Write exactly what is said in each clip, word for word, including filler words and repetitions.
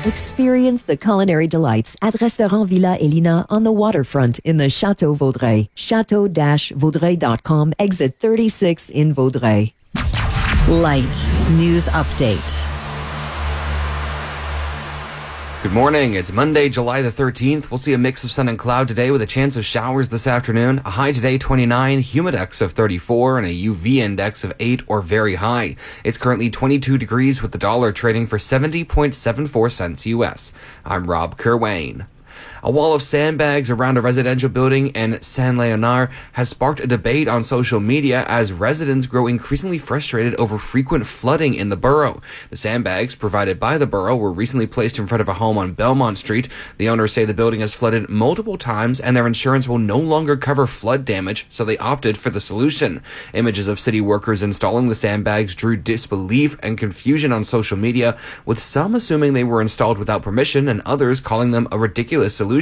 Experience the culinary delights at Restaurant Villa Elina on the waterfront in the Château Vaudreuil. chateau dash vaudreuil dot com, exit thirty-six in Vaudreuil. Light News Update. Good morning. It's Monday, July the thirteenth. We'll see a mix of sun and cloud today with a chance of showers this afternoon. A high today, twenty-nine, humidex of thirty-four, and a U V index of eight or very high. It's currently twenty-two degrees with the dollar trading for seventy point seven four cents U S. I'm Rob Kerwayne. A wall of sandbags around a residential building in Saint-Léonard has sparked a debate on social media as residents grow increasingly frustrated over frequent flooding in the borough. The sandbags, provided by the borough, were recently placed in front of a home on Belmont Street. The owners say the building has flooded multiple times and their insurance will no longer cover flood damage, so they opted for the solution. Images of city workers installing the sandbags drew disbelief and confusion on social media, with some assuming they were installed without permission and others calling them a ridiculous solution.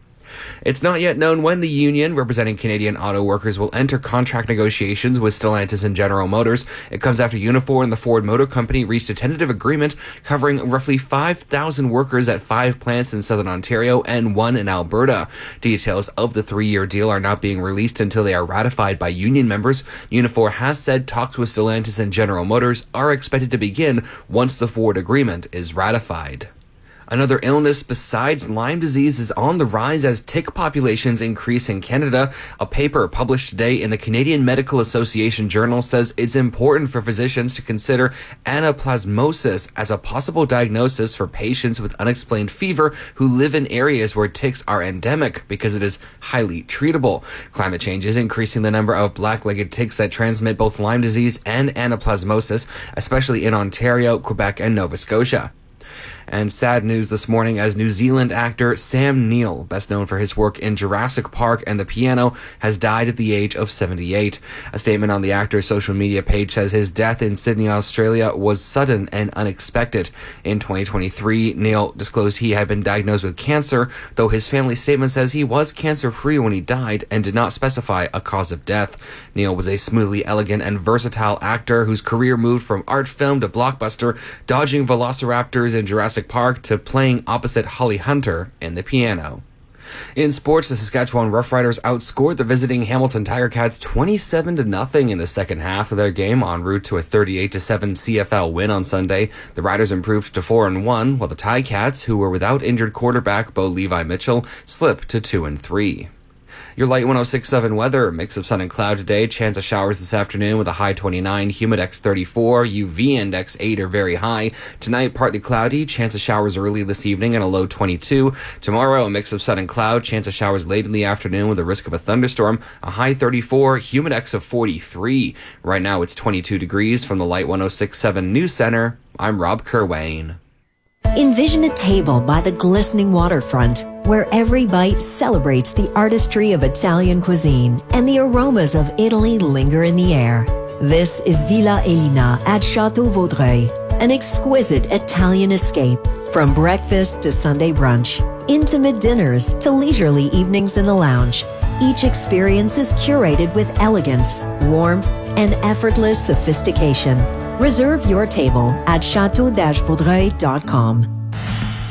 It's not yet known when the union representing Canadian auto workers will enter contract negotiations with Stellantis and General Motors. It comes after Unifor and the Ford Motor Company reached a tentative agreement covering roughly five thousand workers at five plants in southern Ontario and one in Alberta. Details of the three-year deal are not being released until they are ratified by union members. Unifor has said talks with Stellantis and General Motors are expected to begin once the Ford agreement is ratified. Another illness besides Lyme disease is on the rise as tick populations increase in Canada. A paper published today in the Canadian Medical Association Journal says it's important for physicians to consider anaplasmosis as a possible diagnosis for patients with unexplained fever who live in areas where ticks are endemic because it is highly treatable. Climate change is increasing the number of black-legged ticks that transmit both Lyme disease and anaplasmosis, especially in Ontario, Quebec, and Nova Scotia. And sad news this morning as New Zealand actor Sam Neill, best known for his work in Jurassic Park and The Piano, has died at the age of seventy-eight. A statement on the actor's social media page says his death in Sydney, Australia was sudden and unexpected. In twenty twenty-three, Neill disclosed he had been diagnosed with cancer, though his family statement says he was cancer-free when he died and did not specify a cause of death. Neill was a smoothly elegant and versatile actor whose career moved from art film to blockbuster, dodging velociraptors in Jurassic Park to playing opposite Holly Hunter in The Piano. In sports, the Saskatchewan Roughriders outscored the visiting Hamilton Tiger Cats twenty-seven to nothing in the second half of their game, en route to a thirty-eight to seven C F L win on Sunday. The Riders improved to four and one, while the Ticats, who were without injured quarterback Bo Levi Mitchell, slipped to two and three. Your Light one oh six point seven weather, a mix of sun and cloud today, chance of showers this afternoon with a high twenty-nine, humidex thirty-four, U V index eight or very high. Tonight, partly cloudy, chance of showers early this evening and a low twenty-two. Tomorrow, a mix of sun and cloud, chance of showers late in the afternoon with a risk of a thunderstorm, a high thirty-four, humidex of forty-three. Right now, it's twenty-two degrees. From the Light one oh six point seven News Center, I'm Rob Kerwayne. Envision a table by the glistening waterfront, where every bite celebrates the artistry of Italian cuisine and the aromas of Italy linger in the air. This is Villa Elina at Château Vaudreuil, an exquisite Italian escape. From breakfast to Sunday brunch, intimate dinners to leisurely evenings in the lounge, each experience is curated with elegance, warmth, and effortless sophistication. Reserve your table at chateau dash vaudreuil dot com.